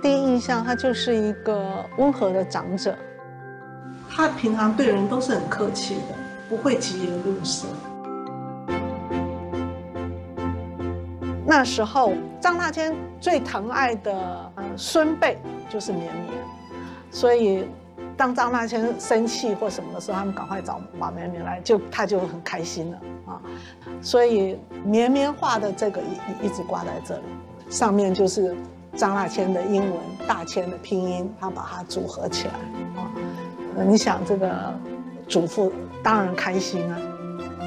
第一印象他就是一个温和的长者，他平常对人都是很客气的，不会疾言厉色。那时候张大千最疼爱的孙辈就是绵绵，所以当张大千生气或什么的时候，他们赶快找马绵绵来，他就很开心了啊。所以绵绵画的这个一直挂在这里，上面就是张大千的英文，大千的拼音，他把它组合起来啊。你想这个祖父当然开心啊。